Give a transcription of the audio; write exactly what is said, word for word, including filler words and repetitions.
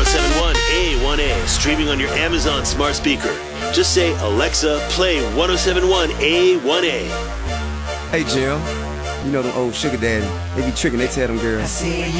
oh seven one A one A, streaming on your Amazon smart speaker. Just say, Alexa, play one oh seven one A one A. Hey, Jill. You know them old sugar daddy. They be tricking, they tell them girls,